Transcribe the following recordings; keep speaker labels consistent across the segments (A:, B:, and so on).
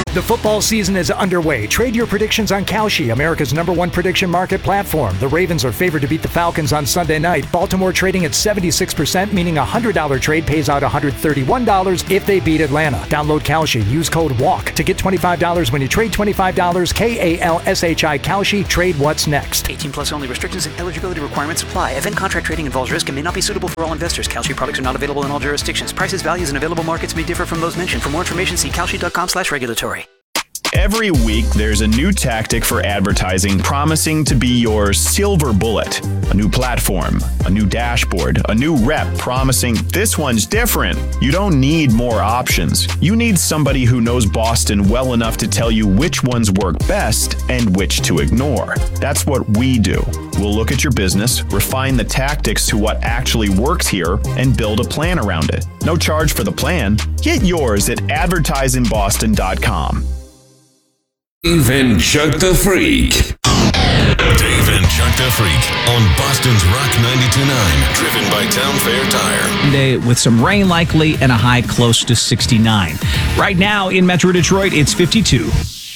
A: The football season is underway. Trade your predictions on Kalshi, America's #1 prediction market platform. The Ravens are favored to beat the Falcons on Sunday night. Baltimore trading at 76%, meaning a $100 trade pays out $131 if they beat Atlanta. Download Kalshi. Use code WALK to get $25 when you trade $25. KALSHI Kalshi. Trade what's next.
B: 18 plus only. Restrictions and eligibility requirements apply. Event contract trading involves risk and may not be suitable for all investors. Kalshi products are not available in all jurisdictions. Prices, values, and available markets may differ from those mentioned. For more information, see kalshi.com/regulatory.
C: Every week, there's a new tactic for advertising promising to be your silver bullet. A new platform, a new dashboard, a new rep promising this one's different. You don't need more options. You need somebody who knows Boston well enough to tell you which ones work best and which to ignore. That's what we do. We'll look at your business, refine the tactics to what actually works here, and build a plan around it. No charge for the plan. Get yours at advertiseinboston.com.
D: Dave and Chuck the Freak. Dave and Chuck the Freak on Boston's Rock 92.9, driven by Town Fair Tire.
E: Day with some rain likely and a high close to 69. Right now in Metro Detroit, it's 52.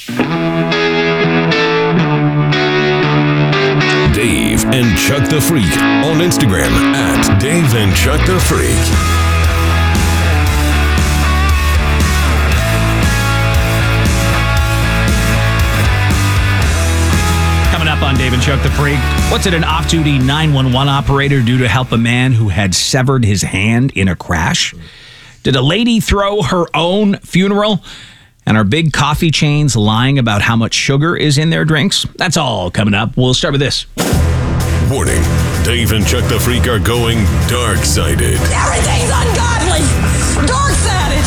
D: Dave and Chuck the Freak on Instagram at Dave and Chuck the Freak.
E: Up on Dave and Chuck the Freak. What's it, an off-duty 911 operator do to help a man who had severed his hand in a crash? Did a lady throw her own funeral? And are big coffee chains lying about how much sugar is in their drinks? That's all coming up. We'll start with this.
D: Warning, Dave and Chuck the Freak are going dark-sided.
F: Everything's ungodly! Dark-sided!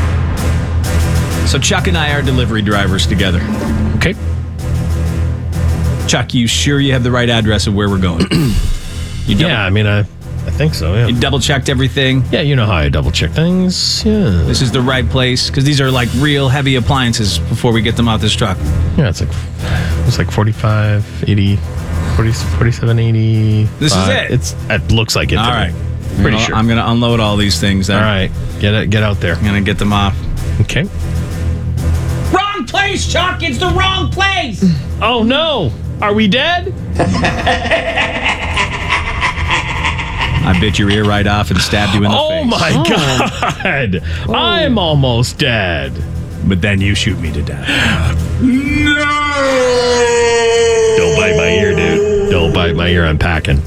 E: So Chuck and I are delivery drivers together. Okay. Chuck, you sure you have the right address of where we're going?
G: Yeah, I mean, I think so, yeah.
E: You double-checked everything?
G: Yeah, you know how I double-check things. Yeah.
E: This is the right place? Because these are like real heavy appliances before we get them out this truck.
G: Yeah, it's like 45, 80, 40, 47, 80.
E: This is it?
G: It looks like it.
E: All right.
G: Pretty sure.
E: I'm going to unload all these things then.
G: All right. Get out there.
E: I'm going to get them off.
G: Okay.
E: Wrong place, Chuck! It's the wrong place!
G: Oh, no! Are we dead?
E: I bit your ear right off and stabbed you in the face.
G: Oh, my God. Oh. I'm almost dead.
E: But then you shoot me to death.
G: No! Don't bite my ear, dude. Don't bite my ear. I'm packing.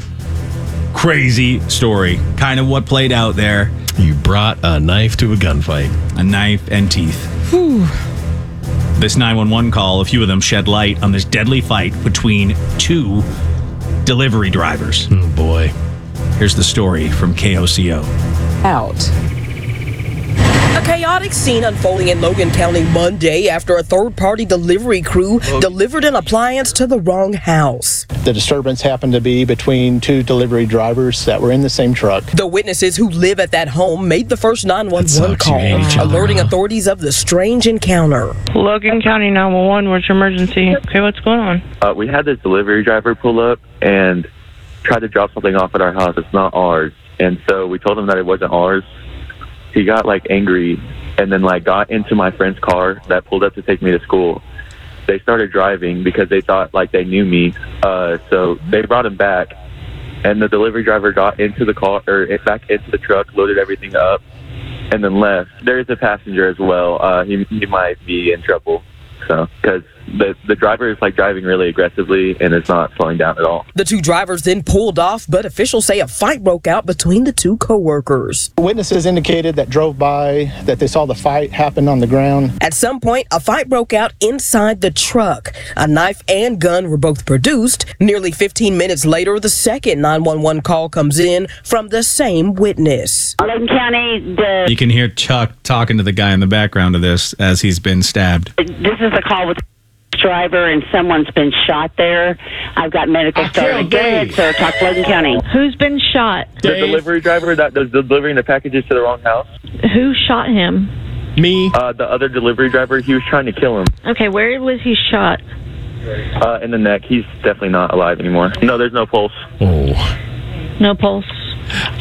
E: Crazy story. Kind of what played out there.
G: You brought a knife to a gunfight.
E: A knife and teeth. Whew. This 911 call, a few of them shed light on this deadly fight between two delivery drivers.
G: Oh, boy.
E: Here's the story from KOCO.
F: Out. A chaotic scene unfolding in Logan County Monday after a third-party delivery crew delivered an appliance to the wrong house.
H: The disturbance happened to be between two delivery drivers that were in the same truck.
F: The witnesses who live at that home made the first 911 call, alerting authorities of the strange encounter.
I: Logan County 911, what's your emergency? Okay, what's going on?
J: We had this delivery driver pull up and try to drop something off at our house. It's not ours. And so we told him that it wasn't ours. He got angry and then got into my friend's car that pulled up to take me to school. They started driving because they thought they knew me. So they brought him back, and the delivery driver got into the car or back into the truck, loaded everything up, and then left. There is a passenger as well. He might be in trouble. So because the driver is driving really aggressively and is not slowing down at all.
F: The two drivers then pulled off, but officials say a fight broke out between the two co-workers.
H: Witnesses indicated that drove by that they saw the fight happen on the ground.
F: At some point, a fight broke out inside the truck. A knife and gun were both produced. Nearly 15 minutes later, the second 911 call comes in from the same witness.
I: Logan County,
E: You can hear Chuck talking to the guy in the background of this as he's been stabbed.
I: This is a call with driver and someone's been shot there. I've got medical started. Go ahead, sir. Talk to Logan County.
K: Who's been shot?
J: The delivery driver that was delivering the packages to the wrong house.
K: Who shot him?
G: Me.
J: The other delivery driver, he was trying to kill him.
K: Okay, where was he shot?
J: In the neck. He's definitely not alive anymore. No, there's no pulse.
G: Oh.
K: No pulse.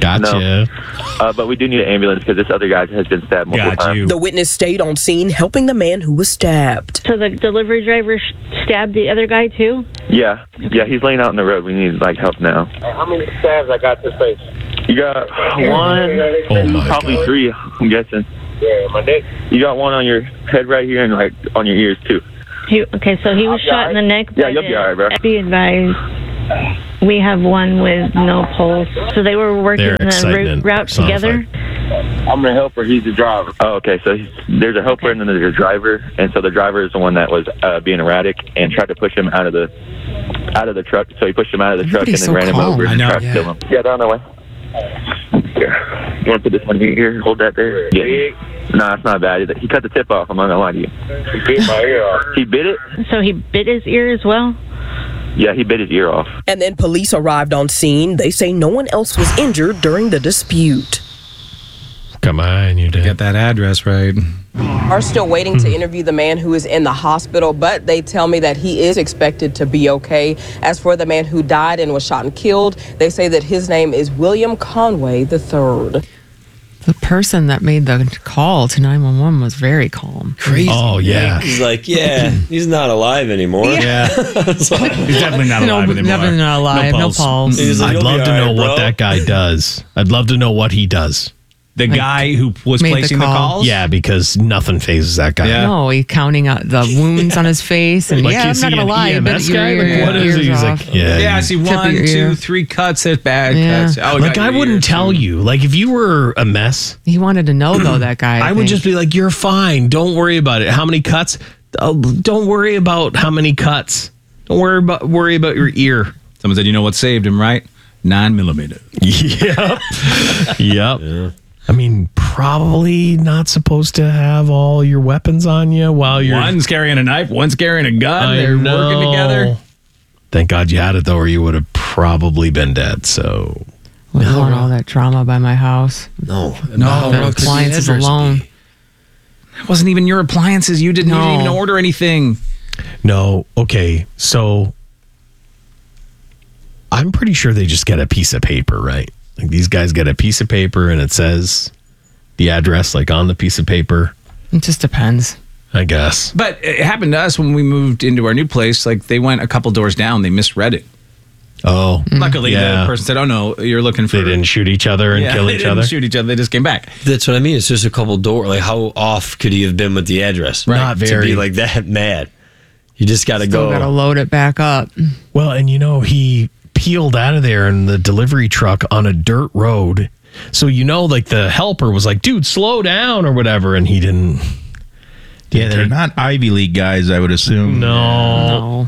G: Gotcha.
J: No. But we do need an ambulance because this other guy has been stabbed multiple times.
F: The witness stayed on scene, helping the man who was stabbed.
K: So the delivery driver stabbed the other guy too?
J: Yeah, he's laying out in the road. We need help now.
L: How many stabs I got this face?
J: You got one, probably
G: God.
J: 3, I'm guessing.
L: Yeah, my neck.
J: You got one on your head right here and on your ears too.
K: Okay, so he was shot in the neck.
J: Yeah, you'll be all right, bro.
K: Be advised, we have one with no pulse. So they were working the route together?
J: I'm the helper. He's the driver. Oh, okay. So there's a helper and then there's a driver, and so the driver is the one that was being erratic and tried to push him out of the truck. So he pushed him out of the truck and then ran him over and tried to kill him. Yeah, down the way. Here. You want to put this one here? Hold that there. Yeah. No, it's not bad. He cut the tip off. I'm not gonna lie to you.
L: He bit my ear off.
J: He bit it?
K: So he bit his ear as well?
J: Yeah, he bit his ear off.
F: And then police arrived on scene. They say no one else was injured during the dispute.
G: Come on, you did.
E: Get that address right.
F: Are still waiting to interview the man who is in the hospital, but they tell me that he is expected to be okay. As for the man who died and was shot and killed, they say that his name is William Conway III.
M: The person that made the call to 911 was very calm.
N: Crazy.
G: Oh, yeah.
N: He's like, he's not alive anymore.
E: Yeah. He's definitely not alive anymore.
M: Definitely not alive. No pulse.
N: Like,
G: I'd love to know what that guy does. I'd love to know what he does.
E: The guy who was placing the calls?
G: Yeah, because nothing phases that guy.
E: Yeah.
M: No, he's counting out the wounds on his face. And
G: Like,
M: I'm
G: is
M: not
G: he
M: going to
G: an
M: lie.
G: EMS guy? Like, what is he? He's like,
E: I see 1, 2, 3 cuts. There's bad cuts. Oh,
G: like, I wouldn't tell you. Like, if you were a mess.
M: He wanted to know, though, that guy.
G: I would just be like, you're fine. Don't worry about it. How many cuts? Oh, don't worry about how many cuts. Don't worry about your ear.
E: Someone said, you know what saved him, right? 9mm.
G: Yep. Yep. Yeah. I mean, probably not supposed to have all your weapons on you while you're...
E: One's carrying a knife, one's carrying a gun. They're working together.
G: Thank God you had it, though, or you would have probably been dead, so...
M: I don't want all that drama by my house.
N: No.
M: The appliances alone.
E: It wasn't even your appliances. You didn't even order anything.
G: No. Okay, so... I'm pretty sure they just get a piece of paper, right? Like, these guys get a piece of paper and it says the address, like, on the piece of paper.
M: It just depends.
G: I guess.
E: But it happened to us when we moved into our new place. Like, they went a couple doors down. They misread it.
G: Oh.
E: Luckily, the person said, oh, no, you're looking for...
G: They didn't shoot each other and kill each other?
E: They didn't shoot each other. They just came back.
N: That's what I mean. It's just a couple doors. Like, how off could he have been with the address?
G: Right. Not very.
N: To be, like, that mad. You just got to go.
M: Got to load it back up.
G: Well, and, he... peeled out of there in the delivery truck on a dirt road. So, like, the helper was like, dude, slow down or whatever. And he didn't.
O: Yeah, they're not Ivy League guys, I would assume.
G: No.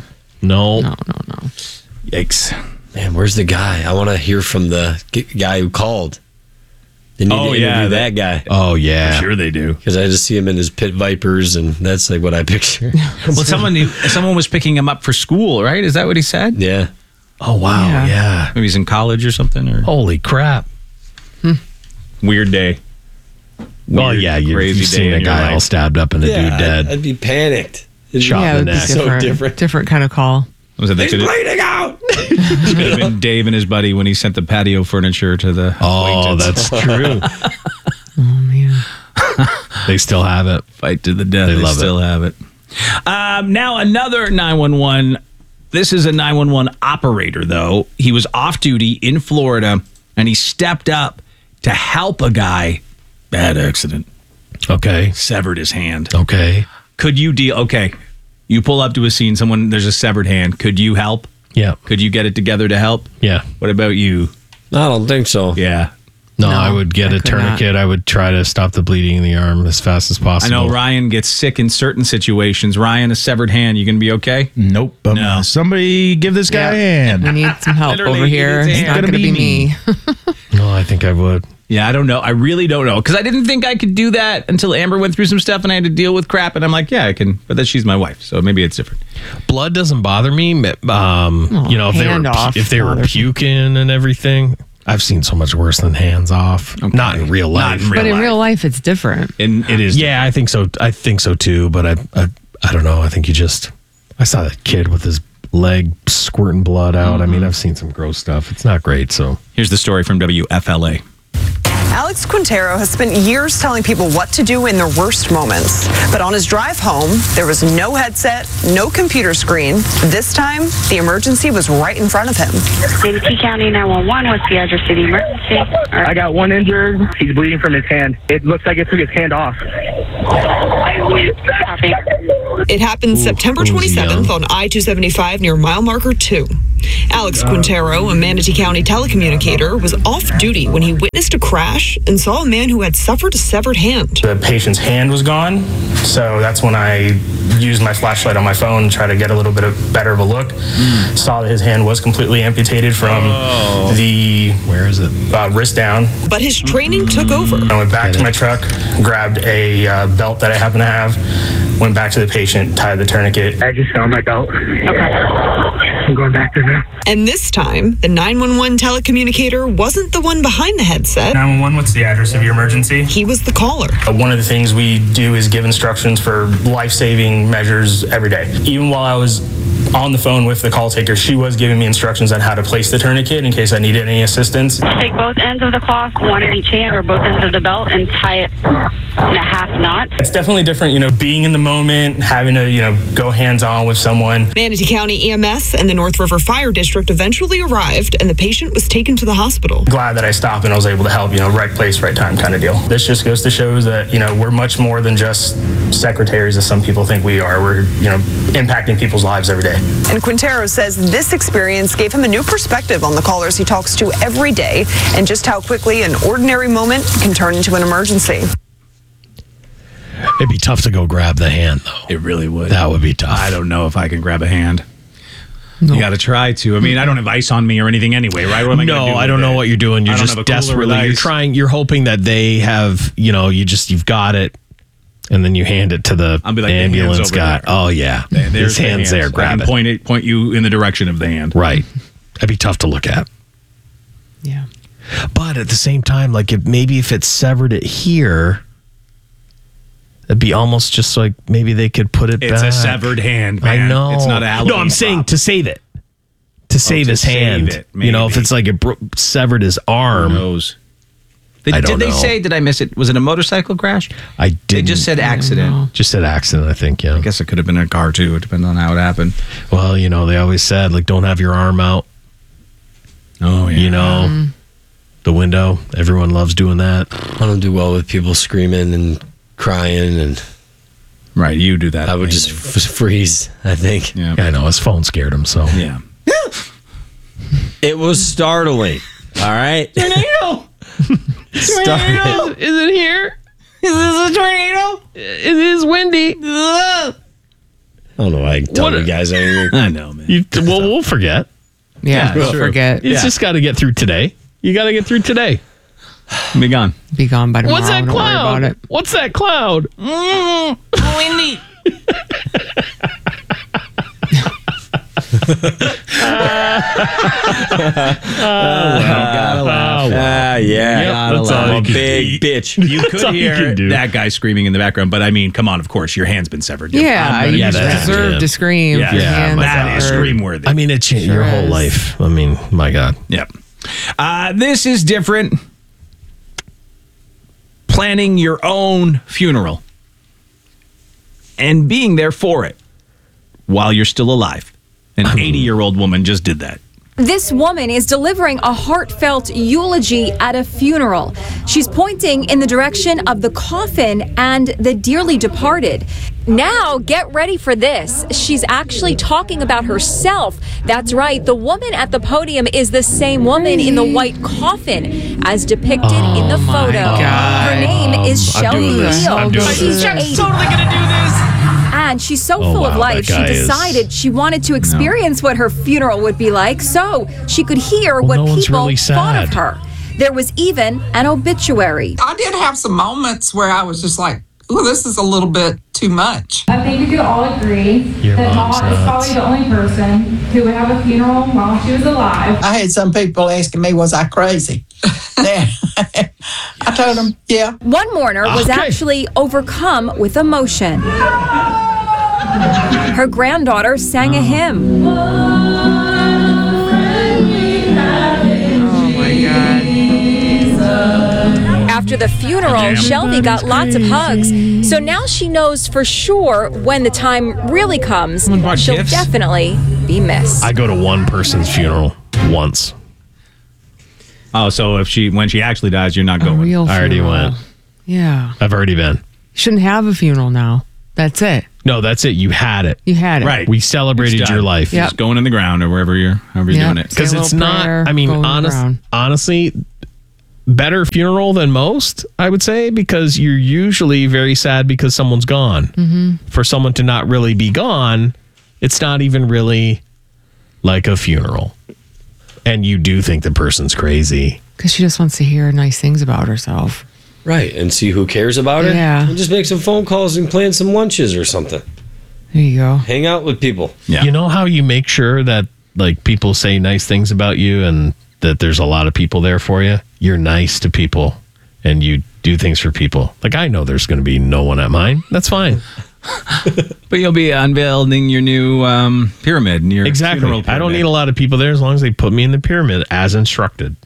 E: Yikes.
N: Man, where's the guy? I want to hear from the guy who called. They need to interview that guy.
G: Oh, yeah.
E: I'm sure they do.
N: Because I just see him in his pit vipers, and that's like what I picture.
E: Well, someone was picking him up for school, right? Is that what he said?
N: Yeah.
G: Oh, wow. Yeah.
E: Maybe he's in college or something. Or
G: holy crap.
E: Weird day.
G: Well, yeah, you've seen a guy all stabbed up and a dude dead.
N: I'd be panicked.
G: Shot in the neck.
N: So different.
M: Different kind of call.
E: He's bleeding
N: out!
E: This could have been Dave and his buddy when he sent the patio furniture to the
G: that's true.
M: Oh, man.
G: They still have it.
E: Fight to the death. They still have it. Now another 911. This is a 911 operator, though. He was off duty in Florida, and he stepped up to help a guy. Bad accident.
G: Okay.
E: Severed his hand.
G: Okay.
E: Could you deal? Okay. You pull up to a scene, there's a severed hand. Could you help?
G: Yeah.
E: Could you get it together to help?
G: Yeah.
E: What about you?
N: I don't think so.
E: Yeah.
G: No, I would get a tourniquet. I would try to stop the bleeding in the arm as fast as possible.
E: I know Ryan gets sick in certain situations. Ryan, a severed hand, you going to be okay?
O: Nope. No. Somebody give this guy a hand.
M: We need some help over here. It's not going to be me.
G: No, I think I would.
E: Yeah, I don't know. I really don't know. Because I didn't think I could do that until Amber went through some stuff and I had to deal with crap. And I'm like, yeah, I can. But then she's my wife, so maybe it's different.
G: Blood doesn't bother me. If they were puking and everything. I've seen so much worse than hands off. Okay. Not in real life.
M: But in real life, it's different.
E: And it is.
G: Yeah, I think so. I think so too. But I don't know. I think I saw that kid with his leg squirting blood out. I mean, I've seen some gross stuff. It's not great. So
E: here's the story from WFLA.
P: Alex Quintero has spent years telling people what to do in their worst moments. But on his drive home, there was no headset, no computer screen. This time, the emergency was right in front of him.
Q: Manatee County 911, what's the address of the emergency?
R: I got one injured. He's bleeding from his hand. It looks like it took his hand off.
P: It happened September 27th on I-275 near mile marker 2. Alex Quintero, a Manatee County telecommunicator, was off duty when he witnessed a crash and saw a man who had suffered a severed hand.
R: The patient's hand was gone, so that's when I used my flashlight on my phone to try to get a little bit better of a look. Saw that his hand was completely amputated from the wrist down.
P: But his training took over.
R: I went back to my truck, grabbed a belt that I happen to have, went back to the patient, tied the tourniquet. I just found my belt. Okay. I'm going back there now.
P: And this time, the 911 telecommunicator wasn't the one behind the headset.
R: 911, what's the address of your emergency?
P: He was the caller.
R: One of the things we do is give instructions for life-saving measures every day. Even while I was on the phone with the call taker, she was giving me instructions on how to place the tourniquet in case I needed any assistance.
Q: Take both ends of the cloth, one in each hand or both ends of the belt, and tie it in a half knot.
R: It's definitely different, being in the moment, having to, go hands-on with someone.
P: Manatee County EMS and the North River Fire District eventually arrived, and the patient was taken to the hospital.
R: Glad that I stopped and I was able to help, right place, right time kind of deal. This just goes to show that, we're much more than just secretaries as some people think we are. We're, impacting people's lives every day.
P: And Quintero says this experience gave him a new perspective on the callers he talks to every day and just how quickly an ordinary moment can turn into an emergency.
G: It'd be tough to go grab the hand, though.
E: It really would.
G: That would be tough.
E: I don't know if I can grab a hand. You got to try to. I mean, I don't have ice on me or anything anyway, right? What am I gonna do
G: I don't know what you're doing. You're just desperately. You're hoping that they have. You've got it. And then you hand it to the ambulance guy. Oh, yeah. His hand's there. Grab it.
E: Point you in the direction of the hand.
G: Right. That'd be tough to look at.
M: Yeah.
G: But at the same time, if it severed it here, it'd be almost just like maybe they could put it back.
E: It's a severed hand, man.
G: I know.
E: It's not a Halloween.
G: No, I'm saying to save it. To save his hand.
E: It,
G: if it's like it severed his arm.
E: Who knows?
G: Did
E: they say, did I miss it? Was it a motorcycle crash?
G: I didn't.
E: They just said accident.
G: Just said accident, I think, yeah.
E: I guess it could have been a car, too. It depends on how it happened.
G: Well, they always said, don't have your arm out.
E: Oh, yeah.
G: The window. Everyone loves doing that.
N: I don't do well with people screaming and crying. And
E: right, you do that.
N: I would just freeze, I think.
G: Yeah, I know. His phone scared him, so.
E: Yeah.
N: It was startling. All right?
M: Tornado!
N: Tornado!
M: Is it here? Is this a tornado? It is windy.
N: I don't know why I can tell you guys anything.
E: I know, man.
G: We'll forget.
M: Yeah, we'll forget.
G: It's just got to get through today. You got to get through today.
E: Be gone.
M: Be gone by tomorrow.
G: What's that
M: Don't
G: cloud?
M: worry about it.
G: What's that cloud?
M: Windy.
N: Gotta laugh. Gotta laugh. I'm a big bitch.
E: You could hear that guy screaming in the background, but I mean, come on, of course, your hand's been severed.
M: Yeah, you deserve to scream.
E: Yeah, that is scream-worthy.
G: I mean, it changed your whole life. I mean, my God.
E: Yep. This is different. Planning your own funeral and being there for it while you're still alive. An 80-year-old woman just did that.
S: This woman is delivering a heartfelt eulogy at a funeral. She's pointing in the direction of the coffin and the dearly departed. Now, get ready for this. She's actually talking about herself. That's right. The woman at the podium is the same woman in the white coffin as depicted in the photo.
M: God.
S: Her name is Shelby Neal.
M: She's totally going to do this.
S: And she's so full of life, she decided she wanted to experience what her funeral would be like so she could hear what people thought of her. There was even an obituary.
T: I did have some moments where I was just like, ooh, this is a little bit too much.
U: I think we could all agree that Mama is probably the only person who would have a funeral while she was alive.
V: I had some people asking me, was I crazy? I told them, yeah.
S: One mourner was actually overcome with emotion. Her granddaughter sang a hymn.
M: Oh my God.
S: after the funeral, Shelby got lots of hugs. So now she knows for sure when the time really comes, she'll definitely be missed.
G: I go to one person's funeral once.
E: Oh, so when she actually dies, you're not going.
G: I already went.
M: Yeah.
G: I've already been.
M: You shouldn't have a funeral now. That's it.
G: No, that's it. You had it.
M: You had it.
E: Right.
G: We celebrated your life.
E: Yep. Just going in the ground or however you're doing it.
G: Because it's not, I mean, honestly, better funeral than most, I would say, because you're usually very sad because someone's gone.
M: Mm-hmm.
G: For someone to not really be gone, it's not even really like a funeral. And you do think the person's crazy.
M: Because she just wants to hear nice things about herself.
N: Right, and see who cares about it.
M: Yeah.
N: And just make some phone calls and plan some lunches or something.
M: There you go.
N: Hang out with people.
G: Yeah. You know how you make sure that like people say nice things about you and that there's a lot of people there for you? You're nice to people and you do things for people. Like I know there's going to be no one at mine. That's fine.
E: But you'll be unveiling your new pyramid. Your
G: exactly. I don't need a lot of people there as long as they put me in the pyramid as instructed.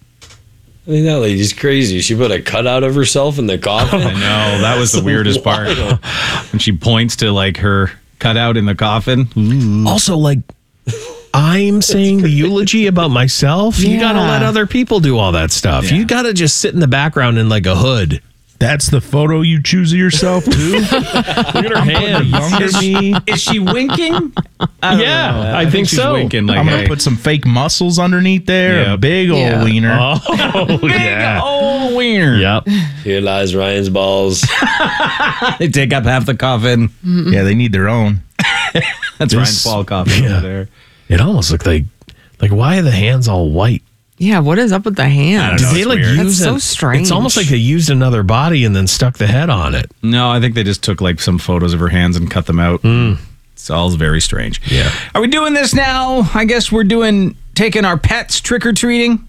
N: I mean, that lady's crazy. She put a cutout of herself in the coffin.
E: I know. That was the weirdest part. When she points to like her cutout in the coffin.
G: Ooh. Also, like, I'm saying the eulogy about myself. You got to let other people do all that stuff. Yeah. You got to just sit in the background in like a hood.
O: That's the photo you choose of yourself, too?
G: Look at her hand.
E: Is she winking?
G: I think
E: she's
G: so.
E: Winking, like,
O: I'm going to put some fake muscles underneath there. A big old wiener.
G: Oh,
E: big old wiener.
G: Yep.
N: Here lies Ryan's balls.
E: They take up half the coffin.
O: Mm-mm. Yeah, they need their own.
E: That's Ryan's ball coffin over there.
G: It almost looked like why are the hands all white?
M: Yeah, what is up with the hands?
G: Did they like use
M: That's so strange.
G: It's almost like they used another body and then stuck the head on it.
E: No, I think they just took like some photos of her hands and cut them out. It's all very strange.
G: Yeah.
E: Are we doing this now? I guess we're taking our pets trick-or-treating.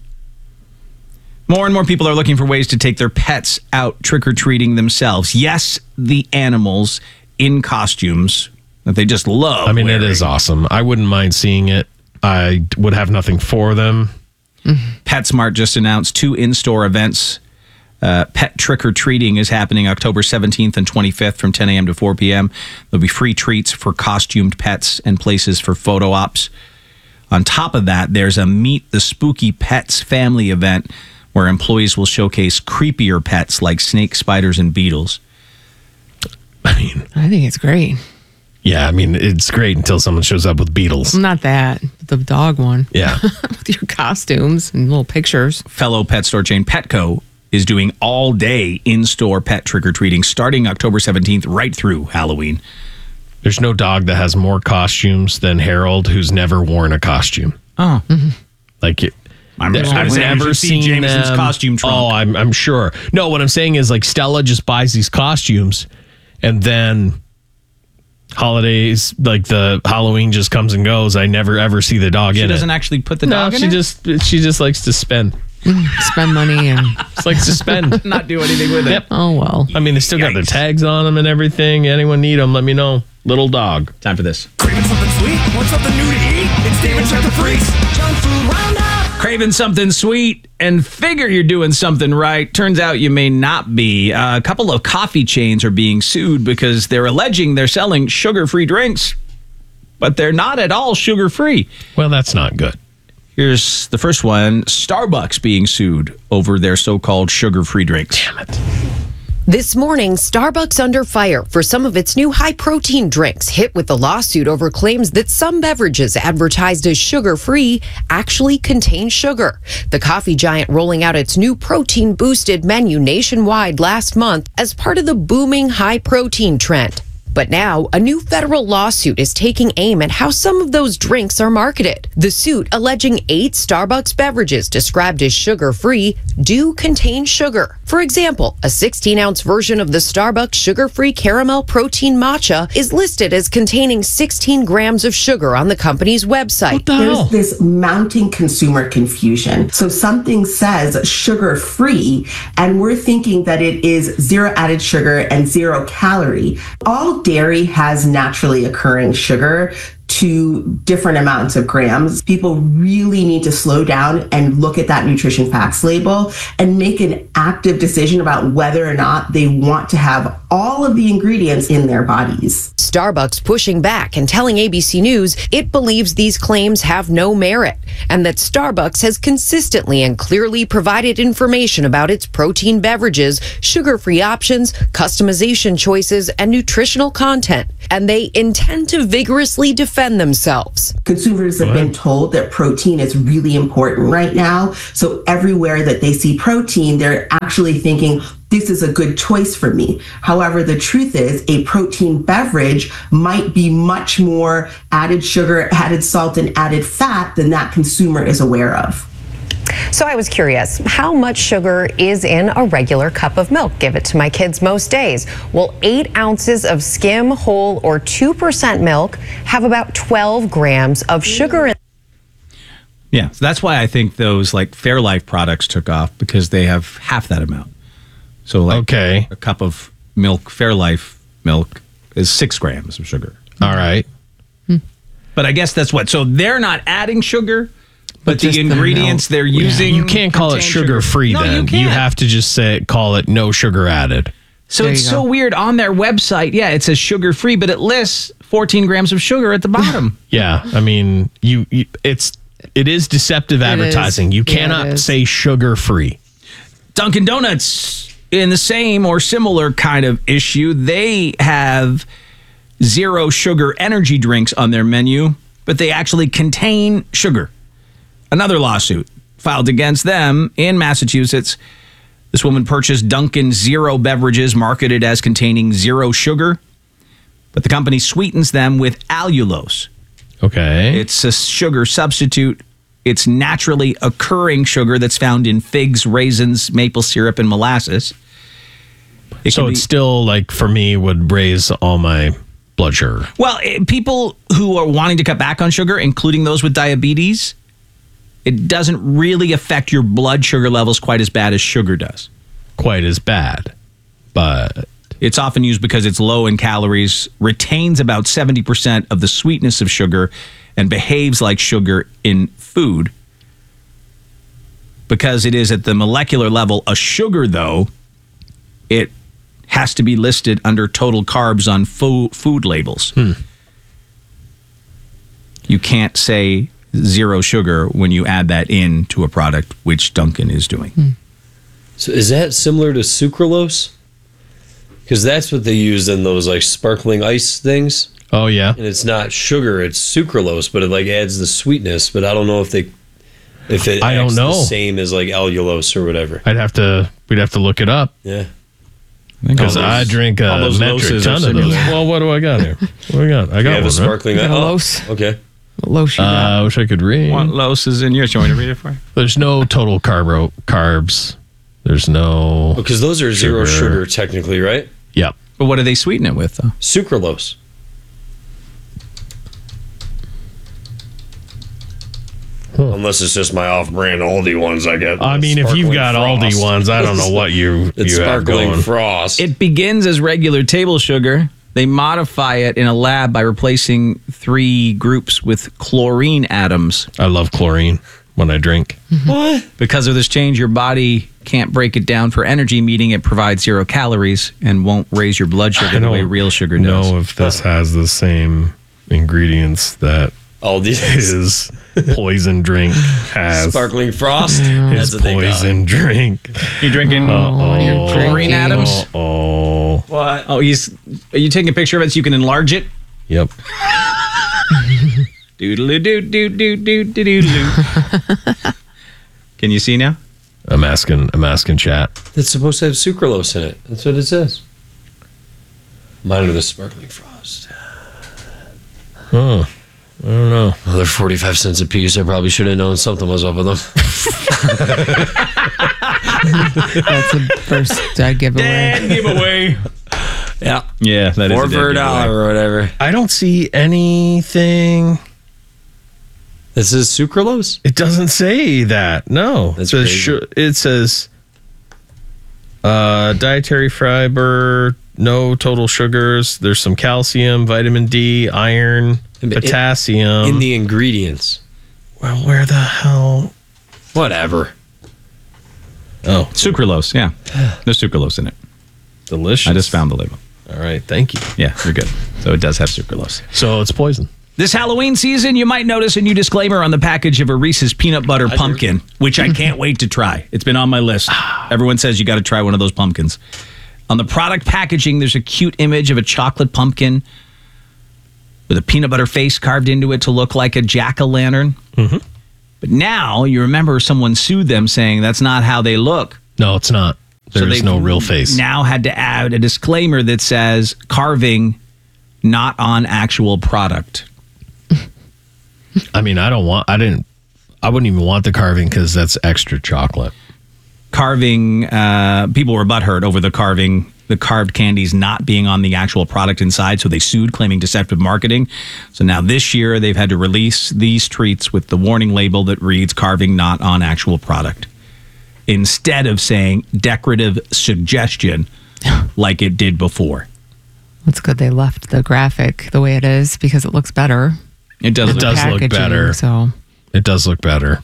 E: More and more people are looking for ways to take their pets out trick-or-treating themselves. Yes, the animals in costumes that they just love.
G: I mean,
E: wearing.
G: it is awesome. I wouldn't mind seeing it. I would have nothing for them.
E: PetSmart just announced 2 in-store events. Pet trick-or-treating is happening October 17th and 25th from 10 a.m. to 4 p.m. There'll be free treats for costumed pets and places for photo ops. On top of that, there's a Meet the Spooky Pets family event where employees will showcase creepier pets like snakes, spiders, and beetles.
G: I
M: think it's great.
G: Yeah, I mean, it's great until someone shows up with beetles.
M: Not that, the dog one.
G: Yeah.
M: With your costumes and little pictures.
E: Fellow pet store chain Petco is doing all-day in-store pet trick-or-treating starting October 17th right through Halloween.
G: There's no dog that has more costumes than Harold who's never worn a costume.
E: Oh.
G: Like it.
E: I've
G: never seen
E: Jameson's
G: them.
E: costume trunk.
G: Oh, I'm sure. No, what I'm saying is like Stella just buys these costumes and then holidays, like the Halloween just comes and goes. I never ever see the dog in it.
E: She doesn't actually put the dog in it?
G: She just likes to spend.
M: Spend money and
G: just likes to spend.
E: Not do anything with it.
G: Yep.
M: Oh, well.
G: I mean, they still got their tags on them and everything. Anyone need them, let me know. Little dog.
E: Time for this.
A: Craving something sweet? Want something new to eat? It's David Check the Freaks. Junk Food Roundup.
E: Craving something sweet and figure you're doing something right. Turns out you may not be. A couple of coffee chains are being sued because they're alleging they're selling sugar-free drinks, but they're not at all sugar-free.
G: Well, that's not good.
E: Here's the first one. Starbucks being sued over their so-called sugar-free drinks.
G: Damn it.
B: This morning, Starbucks under fire for some of its new high-protein drinks, hit with the lawsuit over claims that some beverages advertised as sugar-free actually contain sugar. The coffee giant rolling out its new protein-boosted menu nationwide last month as part of the booming high-protein trend. But now, a new federal lawsuit is taking aim at how some of those drinks are marketed. The suit, alleging 8 Starbucks beverages described as sugar-free, do contain sugar. For example, a 16-ounce version of the Starbucks sugar-free caramel protein matcha is listed as containing 16 grams of sugar on the company's website.
W: There's this mounting consumer confusion. So something says sugar-free, and we're thinking that it is 0 added sugar and 0 calorie. All dairy has naturally occurring sugar. to different amounts of grams. People really need to slow down and look at that nutrition facts label and make an active decision about whether or not they want to have all of the ingredients in their bodies.
B: Starbucks pushing back and telling ABC News it believes these claims have no merit and that Starbucks has consistently and clearly provided information about its protein beverages, sugar-free options, customization choices, and nutritional content. And they intend to vigorously defend themselves.
W: Consumers have been told that protein is really important right now. So everywhere that they see protein, they're actually thinking, this is a good choice for me. However, the truth is a protein beverage might be much more added sugar, added salt, and added fat than that consumer is aware of.
B: So I was curious, how much sugar is in a regular cup of milk? Give it to my kids most days. Well, 8 ounces of skim, whole, or 2% milk have about 12 grams of sugar in.
E: Yeah, so that's why I think those like Fairlife products took off, because they have half that amount. So like a cup of milk, Fairlife milk, is 6 grams of sugar.
G: All right.
E: But I guess that's what. So they're not adding sugar, but the ingredients they're using.
G: You can't call it sugar-free then. You have to just call it no sugar added.
E: So it's so weird. On their website, it says sugar-free, but it lists 14 grams of sugar at the bottom.
G: Yeah, I mean, it is deceptive advertising. You cannot say sugar-free.
E: Dunkin' Donuts, in the same or similar kind of issue, they have zero sugar energy drinks on their menu, but they actually contain sugar. Another lawsuit filed against them in Massachusetts. This woman purchased Dunkin' Zero beverages marketed as containing zero sugar, but the company sweetens them with allulose.
G: Okay.
E: It's a sugar substitute. It's naturally occurring sugar that's found in figs, raisins, maple syrup, and molasses.
G: It's still, like, for me, would raise all my blood sugar.
E: Well, people who are wanting to cut back on sugar, including those with diabetes, it doesn't really affect your blood sugar levels quite as bad as sugar does.
G: Quite as bad, but
E: it's often used because it's low in calories, retains about 70% of the sweetness of sugar, and behaves like sugar in food. Because it is at the molecular level a sugar, though, it has to be listed under total carbs on food labels. You can't say zero sugar when you add that in to a product, which Dunkin' is doing.
N: So is that similar to sucralose? Because that's what they use in those like sparkling ice things.
G: Oh yeah,
N: and it's not sugar; it's sucralose, but it like adds the sweetness. But I don't know if it acts the same as like allulose or whatever.
G: We'd have to look it up.
N: Yeah.
G: Because I drink a metric ton of those. Well, what do I got here? What do I got? I got one.
N: A sparkling
M: ice.
N: Okay.
M: Los.
G: I wish I could read.
E: What Los is in yours? You want me to read it for you?
G: There's no total carbs. There's no.
N: Because those are zero sugar technically, right?
G: Yep.
E: But what do they sweeten it with, though?
N: Sucralose. Unless it's just my off-brand Aldi ones I get.
G: I mean, if you've got Aldi ones, I don't know what you
N: it's
G: have
N: sparkling
G: going.
N: frost.
E: It begins as regular table sugar. They modify it in a lab by replacing 3 groups with chlorine atoms.
G: I love chlorine when I drink.
N: What?
E: Because of this change, your body can't break it down for energy, meaning it provides 0 calories and won't raise your blood sugar the way real sugar does.
G: I don't know if this has the same ingredients that his poison drink has.
N: Sparkling frost?
G: His poison drink.
E: You drinking chlorine atoms?
G: Oh.
E: What? Oh, are you taking a picture of it so you can enlarge it?
G: Yep.
E: Doodle-doo-doo-doo-doo-doo-doo. Can you see now?
G: I'm asking chat.
N: It's supposed to have sucralose in it. That's what it says. Mine are the sparkling frost.
G: Huh. I don't know.
N: Well, they're 45 cents a piece. I probably should have known something was up with them.
M: That's the first giveaway.
E: Dead giveaway.
N: Yeah.
E: Yeah, that is
N: $4 for $1 or whatever.
G: I don't see anything.
N: This is sucralose?
G: It doesn't say that. No.
N: That's
G: it says dietary fiber no total sugars. There's some calcium, vitamin D, iron, potassium.
N: In the ingredients.
G: Well, where the hell?
N: Whatever.
G: Oh.
E: Sucralose, yeah. There's sucralose in it.
G: Delicious.
E: I just found the label.
G: All right, thank you.
E: Yeah, you're good. So it does have sucralose.
G: So it's poison.
E: This Halloween season, you might notice a new disclaimer on the package of a Reese's Peanut Butter Pumpkin, which I can't wait to try. It's been on my list. Everyone says you got to try one of those pumpkins. On the product packaging, there's a cute image of a chocolate pumpkin with a peanut butter face carved into it to look like a jack-o'-lantern.
G: Mm-hmm.
E: But now you remember someone sued them saying that's not how they look.
G: No, it's not. There's no real face.
E: Now had to add a disclaimer that says carving not on actual product.
G: I mean, I wouldn't even want the carving because that's extra chocolate.
E: Carving, people were butthurt over the carved candies not being on the actual product inside, so they sued, claiming deceptive marketing. So now this year, they've had to release these treats with the warning label that reads carving not on actual product, instead of saying decorative suggestion like it did before.
M: It's good they left the graphic the way it is because it looks better.
E: It does
G: look better.
M: So
G: it does look better.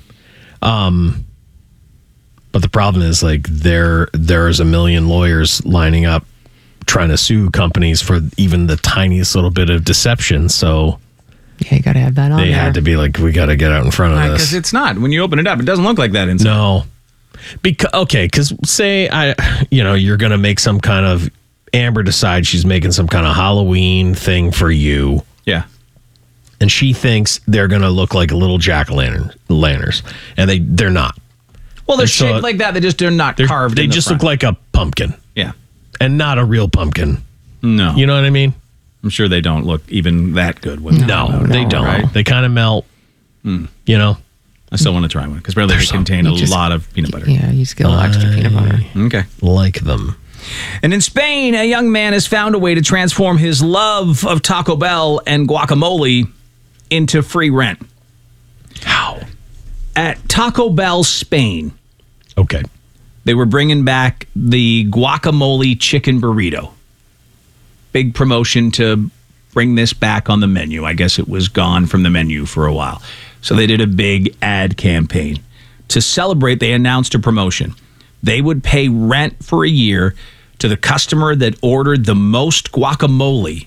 G: But the problem is, like, there's a million lawyers lining up trying to sue companies for even the tiniest little bit of deception. So
M: yeah, you got to have that on.
G: They had to be like, we got to get out in front of this
E: because it's not. When you open it up, it doesn't look like that inside.
G: No, because say you're going to make some kind of Amber decides she's making some kind of Halloween thing for you.
E: Yeah.
G: And she thinks they're going to look like a little jack-o'-lanterns. And they're not.
E: Well, they're shaped like that. They're not carved.
G: They just look like a pumpkin.
E: Yeah.
G: And not a real pumpkin.
E: No.
G: You know what I mean?
E: I'm sure they don't look even that good.
G: No, they don't. Right? They kind of melt. You know?
E: I still want to try one because apparently they contain a lot of peanut butter.
M: Yeah, you just get a little extra peanut butter.
E: Okay.
G: Like them.
E: And in Spain, a young man has found a way to transform his love of Taco Bell and guacamole into free rent.
G: How?
E: At Taco Bell Spain.
G: Okay.
E: They were bringing back the guacamole chicken burrito. Big promotion to bring this back on the menu. I guess it was gone from the menu for a while. So they did a big ad campaign. To celebrate, they announced a promotion. They would pay rent for a year to the customer that ordered the most guacamole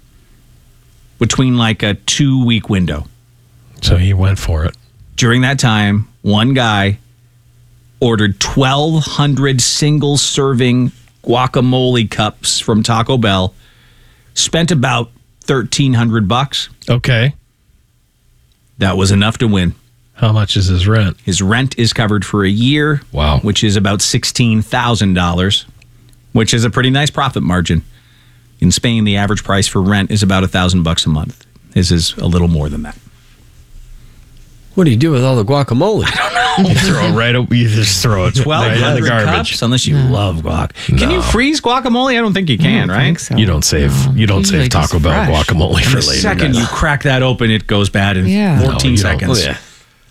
E: between like a 2-week window.
G: So he went for it.
E: During that time, one guy ordered 1,200 single-serving guacamole cups from Taco Bell, spent about $1,300.
G: Okay.
E: That was enough to win.
G: How much is his rent?
E: His rent is covered for a year.
G: Wow.
E: Which is about $16,000, which is a pretty nice profit margin. In Spain, the average price for rent is about $1,000 a month. His is a little more than that.
N: What do you do with all the guacamole?
E: I don't know.
G: You just throw it
E: 1,200
G: right in the garbage.
E: cups, unless you love guac. Can you freeze guacamole? I don't think you can, right?
M: Think so.
G: You don't save Taco Bell guacamole for
E: the
G: later.
E: second you crack that open, it goes bad in 14 seconds.
N: Oh, yeah.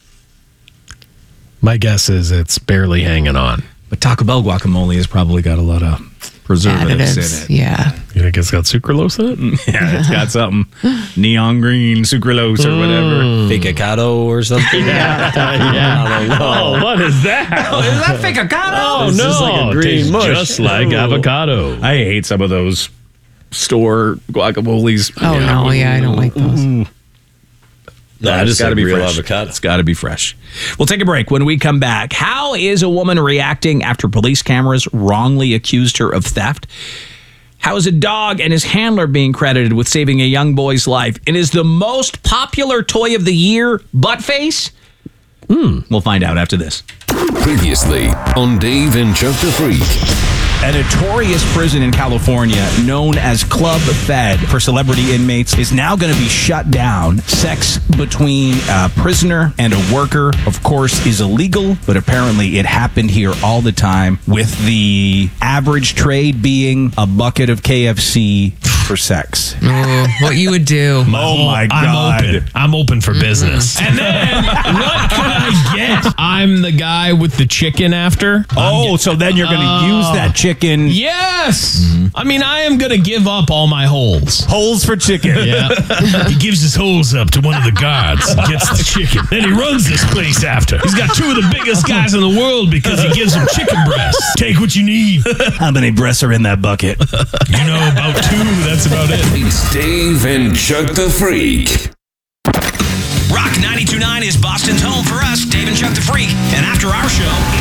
G: My guess is it's barely hanging on.
E: But Taco Bell guacamole has probably got a lot of preservatives in it.
M: Yeah.
G: You think it's got sucralose in it?
E: Yeah, it's got something. Neon green sucralose or whatever.
N: Fake-acado or something.
G: Yeah. I don't know. Oh, what is that?
E: Oh, is that fake-acado?
G: Oh,
N: It's
G: no.
N: just like a green
G: Tastes
N: mush.
G: just like avocado.
E: I hate some of those store guacamoles.
M: Oh, no. Yeah, I don't like those.
N: No, I just
E: gotta
N: like
E: be
N: real
E: fresh.
N: avocado.
E: It's got to be fresh. We'll take a break. When we come back, how is a woman reacting after police cameras wrongly accused her of theft? How is a dog and his handler being credited with saving a young boy's life? And is the most popular toy of the year Buttface? We'll find out after this.
C: Previously on Dave and Chuck the Freak.
E: A notorious prison in California known as Club Fed for celebrity inmates is now going to be shut down. Sex between a prisoner and a worker, of course, is illegal, but apparently it happened here all the time, with the average trade being a bucket of KFC for sex.
M: Oh, what you would do.
E: Oh my God.
G: I'm open for business.
E: And then, what could
G: I get I'm the guy with the chicken after.
D: So then you're going to use that chicken.
G: Yes. I mean, I am going to give up all my holes.
D: Holes for chicken.
G: Yeah.
H: He gives his holes up to one of the guards and gets the chicken. Then he runs this place after. He's got 2 of the biggest guys in the world because he gives them chicken breasts. Take what you need.
D: How many breasts are in that bucket?
H: You know, about 2. That's about it.
C: It's Dave and Chuck the Freak.
A: Rock 92.9 is Boston's home for us, Dave and Chuck the Freak. And after our show,